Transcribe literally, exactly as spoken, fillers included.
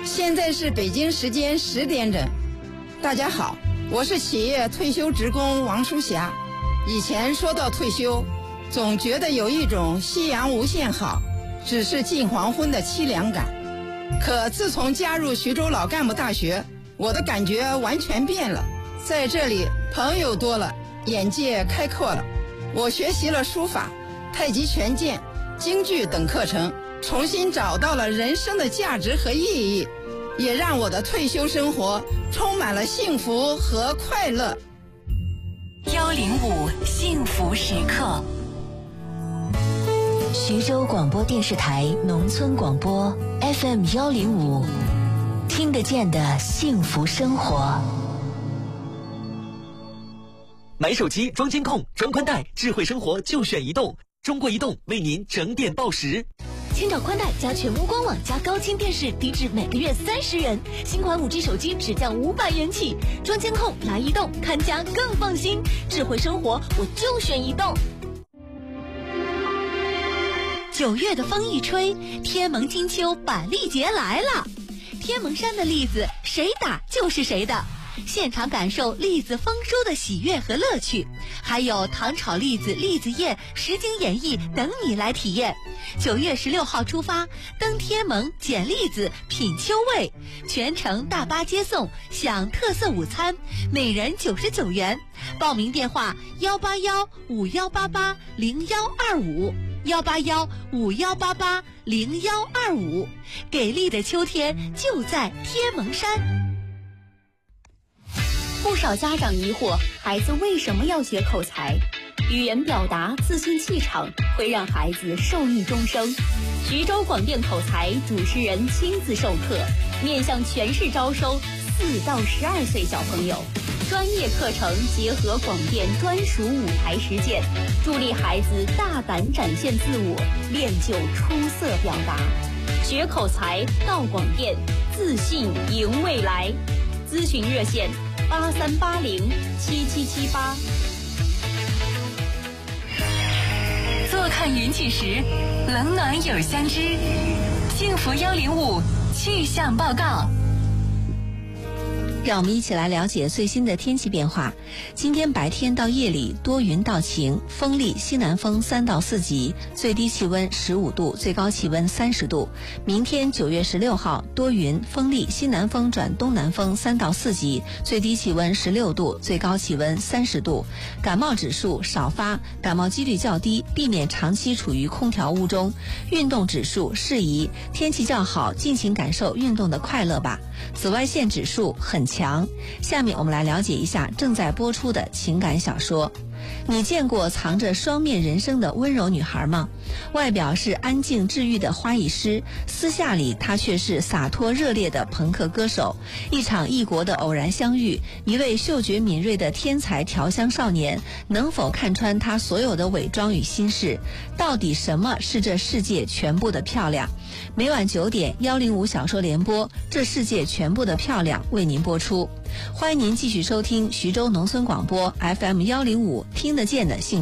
现在是北京时间十点整。大家好，我是企业退休职工王淑霞。以前说到退休，总觉得有一种夕阳无限好，只是近黄昏的凄凉感。可自从加入徐州老干部大学，我的感觉完全变了。在这里，朋友多了，眼界开阔了。我学习了书法、太极拳剑、京剧等课程，重新找到了人生的价值和意义，也让我的退休生活充满了幸福和快乐。 幺零五幸福时刻， 徐州广播电视台农村广播 F M 幺零五，听得见的幸福生活。 买手机装监控、装宽带，智慧生活就选移动。中国移动为您整点报时。 千兆宽带加全屋官网加高清电视，低至每个月三十元。新款 五 G 手机只降五百元起。装监控来移动，看家更放心。智慧生活我就选移动。 九月的风一吹，天蒙金秋板栗节来了。天蒙山的栗子，谁打就是谁的。现场感受栗子丰收的喜悦和乐趣，还有糖炒栗子、栗子宴、实景演绎等你来体验。九月十六号出发，登天蒙捡栗子品秋味，全程大巴接送，享特色午餐，每人九十九元。报名电话幺八幺五幺八八零幺二五幺八幺五幺八八零幺二五。给力的秋天就在天蒙山。 不少家长疑惑，孩子为什么要学口才？语言表达、自信气场会让孩子受益终生。徐州广电口才主持人亲自授课，面向全市招收四到十二岁小朋友。专业课程结合广电专属舞台实践，助力孩子大胆展现自我，练就出色表达。学口才到广电，自信赢未来。咨询热线八三八零七七七八。 坐看云起时，冷暖有相知。幸福幺零五气象报告。 让我们一起来了解最新的天气变化。今天白天到夜里多云到晴，风力西南风三到四级，最低气温十五度，最高气温三十度。明天九月十六号多云，风力西南风转东南风三到四级，最低气温十六度，最高气温三十度。感冒指数少发，感冒几率较低，避免长期处于空调屋中。运动指数适宜，天气较好，尽情感受运动的快乐吧。紫外线指数很强。下面我们来了解一下正在播出的情感小说。你见过藏着双面人生的温柔女孩吗？外表是安静治愈的花艺师，私下里她却是洒脱热烈的朋克歌手。一场异国的偶然相遇，一位嗅觉敏锐的天才调香少年，能否看穿他所有的伪装与心事？到底什么是这世界全部的漂亮？每晚九点，幺零五小说联播，这世界全部的漂亮为您播出。欢迎您继续收听徐州农村广播 F M 幺零五，听得见的幸福。